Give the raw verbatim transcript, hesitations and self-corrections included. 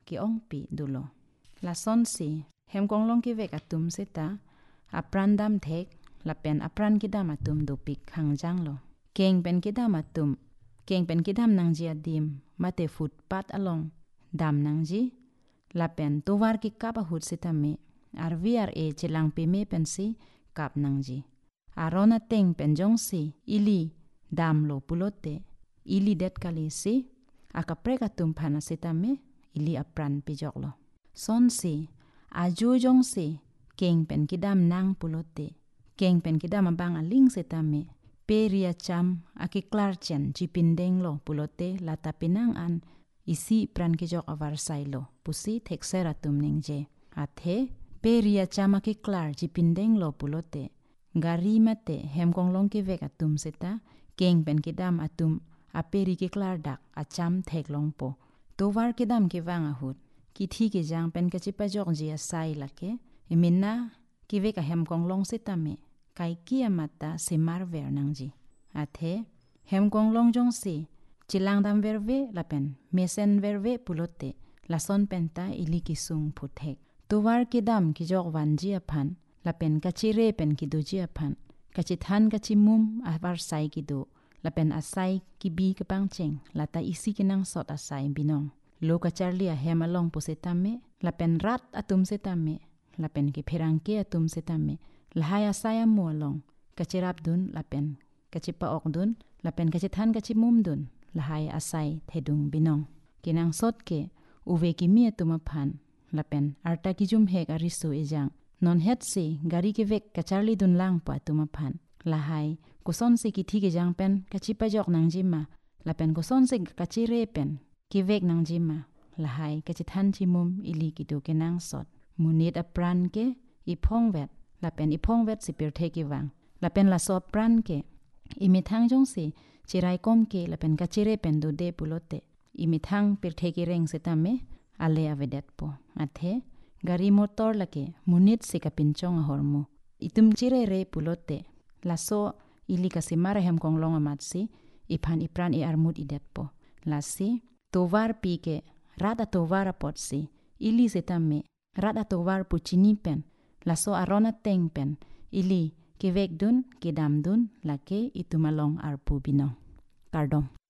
ki ong pi dulo. Lason si hem konglong ki vek atum seta apran dam thek lapen apran ki dam atum dupik hangjang lo. Keng pen ki dam atum keng pen ki dam nang ji adim mate footpath along dam nang ji lapen tuwar ki kap ahut seta me arvi ar e chilang pi me pen si kap nang ji. Arona teng pen jong si ili dam lo pulote ili det kali si akaprek atum phana seta me ili apran pijok lo. Son si aju jong si keng pen kidam nang pulote keng pen kidam abang aling seta me peria cham akiklar chen jipindeng lo pulote lata pinang an isi pran kijok avar sailo pusi theksera tum ningje athe peria cham akiklar jipindeng lo pulote gari mate hemkonglong ki vek atum seta keng pen kidam atum aperi kiklar dak acham theklong po towar kidam ki wang ahut ki thi ki jang pen ka chipa jok ji asai lake iminna ki vek ahem konglong seta me kai ki amata semar ver nangji athe hem konglong jong si chilang dam verve lapen mesen verve pulote lason penta ili kisung phuthek towar kidam ki jok wanji aphan lapen kachire pen ki duji aphan kachithan kachimum avar sai ki do lapen asai ki bi kapang cheng lata isi kinang sot asai binong loka charli a hem along pusetame lapen rat atum setame lapen ki pherangke atum setame lahaya saya mu along kachirap dun lapen kachipa ok dun lapen kachithan kachimum dun lahai asai thedung binong kinang sot ke uve ki mi atuma phan lapen arta ki jum hek arisu ejang non het si gari ke vek kacharli dun lang pa atuma phan lahai kuson se ki thi ke jang pen kachipa jok nang jima lapen kuson se kachire pen ki vek nang jima lahai kachithan chimum ili ki do kenang sot munit apran ke iphong vet lapen iphong vet sipir the ki wang lapen la so pran ke imithang jong si chirai kom ke lapen kachire pen do de pulote imithang pir the ki reng setame ale avedet po athe gari motor lake munit se kapin chong hormu itum chire re pulote laso ili kasimara hem konglong amat si iphan ipran i armut idet po lasi tovar pi ke rada tovar apot si ili setame rada tovar puchini pen laso arona teng pen ili kivek dun kidam dun lake itumalong arpu binong kardom